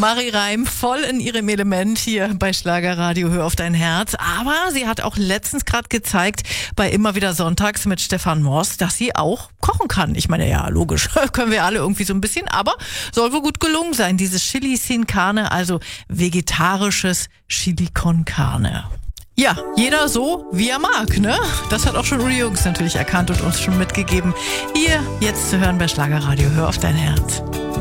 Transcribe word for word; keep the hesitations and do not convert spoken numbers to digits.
Marie Reim voll in ihrem Element hier bei Schlagerradio Hör auf dein Herz. Aber sie hat auch letztens gerade gezeigt, bei Immer wieder Sonntags mit Stefan Moss, dass sie auch kochen kann. Ich meine, ja, logisch, können wir alle irgendwie so ein bisschen, aber soll wohl gut gelungen sein. Dieses Chili sin Carne, also vegetarisches Chili con Carne. Ja, jeder so, wie er mag, ne? Das hat auch schon Uli Jürgens natürlich erkannt und uns schon mitgegeben. Hier jetzt zu hören bei Schlagerradio Hör auf dein Herz.